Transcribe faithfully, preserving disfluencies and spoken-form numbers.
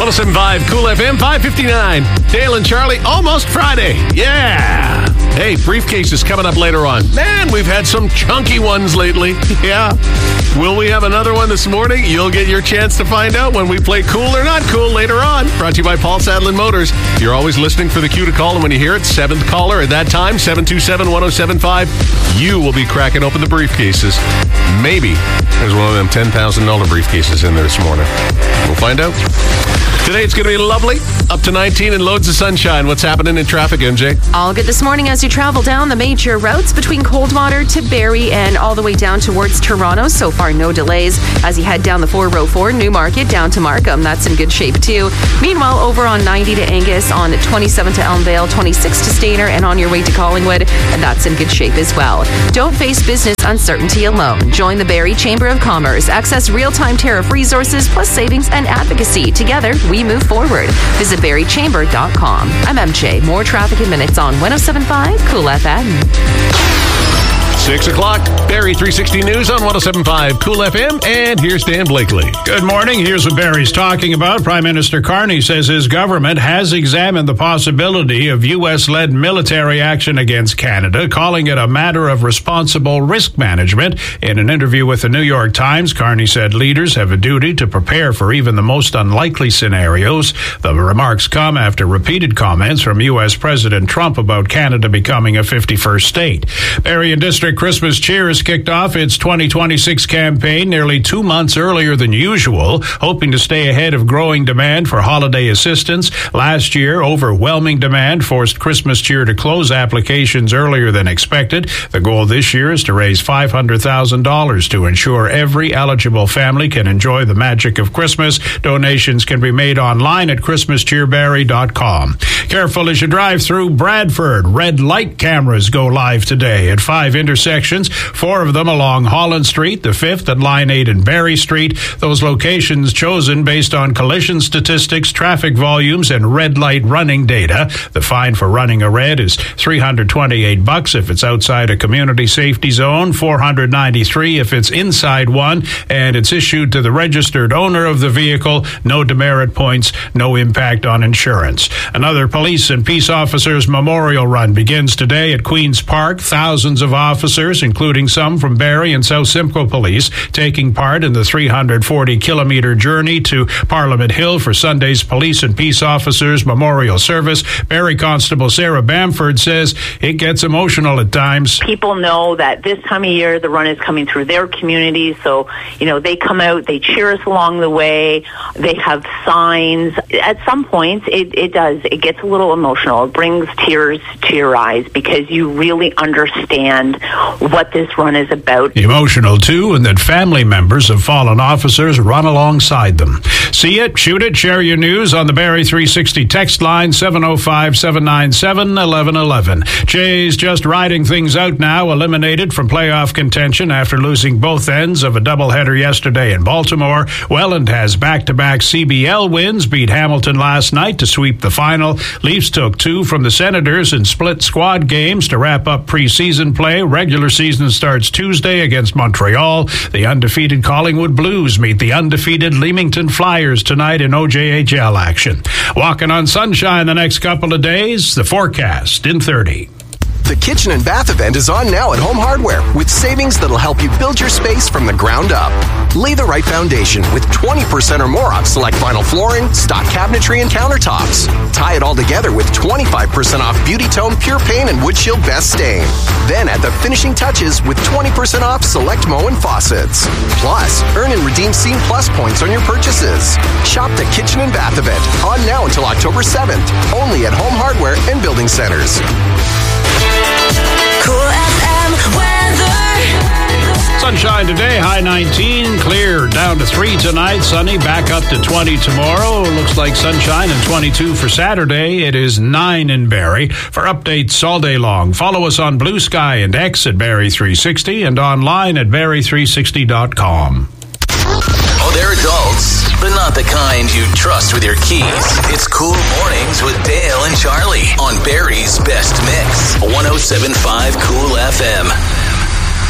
one oh seven point five Cool F M, five fifty-nine. Dale and Charlie, almost Friday. Yeah. Hey, briefcase is coming up later on. Man, we've had some chunky ones lately. Yeah. Will we have another one this morning? You'll get your chance to find out when we play Cool or Not Cool later on. Brought to you by Paul Sadlin Motors. You're always listening for the cue to call, and when you hear it, seventh caller at that time, seven two seven, one oh seven five, you will be cracking open the briefcases. Maybe there's one of them ten thousand dollars briefcases in there this morning. We'll find out. Today it's going to be lovely, up to nineteen and loads of sunshine. What's happening in traffic, M J? All good this morning as you travel down the major routes between Coldwater to Barrie and all the way down towards Toronto. So far, no delays. As you head down the four oh four, Newmarket down to Markham, that's in good shape too. Meanwhile, over on ninety to Angus, on twenty-seven to Elmvale, twenty-six to Stainer, and on your way to Collingwood, and that's in good shape as well. Don't face business uncertainty alone. Join the Barrie Chamber of Commerce. Access real-time tariff resources plus savings and advocacy. Together, we move forward. Visit barrie chamber dot com. I'm M J. More traffic in minutes on one oh seven point five Cool F M. Six o'clock, Barrie three sixty News on one oh seven point five Cool F M, and here's Dan Blakely. Good morning. Here's what Barrie's talking about. Prime Minister Carney says his government has examined the possibility of U S-led military action against Canada, calling it a matter of responsible risk management. In an interview with the New York Times, Carney said leaders have a duty to prepare for even the most unlikely scenarios. The remarks come after repeated comments from U S President Trump about Canada becoming a fifty-first state. Barrie and District Christmas Cheer has kicked off its twenty twenty-six campaign nearly two months earlier than usual, hoping to stay ahead of growing demand for holiday assistance. Last year, overwhelming demand forced Christmas Cheer to close applications earlier than expected. The goal this year is to raise five hundred thousand dollars to ensure every eligible family can enjoy the magic of Christmas. Donations can be made online at christmas cheer barrie dot com. Careful as you drive through Bradford. Red light cameras go live today at five intersections, four of them along Holland Street, the fifth at Line eight and Barrie Street. Those locations chosen based on collision statistics, traffic volumes, and red light running data. The fine for running a red is three hundred twenty-eight bucks if it's outside a community safety zone, four hundred ninety-three if it's inside one, and it's issued to the registered owner of the vehicle. No demerit points, no impact on insurance. Another police and peace officers memorial run begins today at Queen's Park. Thousands of officers, including some from Barrie and South Simcoe Police, taking part in the three hundred forty kilometre journey to Parliament Hill for Sunday's Police and Peace Officers Memorial Service. Barrie Constable Sarah Bamford says it gets emotional at times. People know that this time of year the run is coming through their communities, so you know they come out, they cheer us along the way, they have signs. At some points it, it does, it gets a little emotional. It brings tears to your eyes because you really understand what this run is about. Emotional too, and that family members of fallen officers run alongside them. See it, shoot it, share your news on the Barrie three sixty text line seven oh five, seven nine seven, one one one one. Jay's just riding things out now, eliminated from playoff contention after losing both ends of a doubleheader yesterday in Baltimore. Welland has back-to-back C B L wins, beat Hamilton last night to sweep the final. Leafs took two from the Senators in split squad games to wrap up preseason play. Regular season starts Tuesday against Montreal. The undefeated Collingwood Blues meet the undefeated Leamington Flyers tonight in O J H L action. Walking on sunshine the next couple of days. The forecast in thirty. The Kitchen and Bath event is on now at Home Hardware with savings that'll help you build your space from the ground up. Lay the right foundation with twenty percent or more off select vinyl flooring, stock cabinetry, and countertops. Tie it all together with twenty-five percent off Beauty Tone Pure Paint and Wood Shield Best Stain. Then add the finishing touches with twenty percent off select Moen faucets. Plus, earn and redeem Scene Plus points on your purchases. Shop the Kitchen and Bath event on now until October seventh, only at Home Hardware and Building Centers. Cool F M weather. Sunshine today, high nineteen, clear down to three tonight, sunny, back up to twenty tomorrow. Looks like sunshine and twenty-two for Saturday. It is nine in Barrie. For updates all day long, follow us on Blue Sky and X at Barrie three sixty and online at barrie three sixty dot com. Oh, they're adults, but not the kind you trust with your keys. It's Cool Mornings with Dale and Charlie on Barrie's Best Mix, one oh seven point five Cool F M.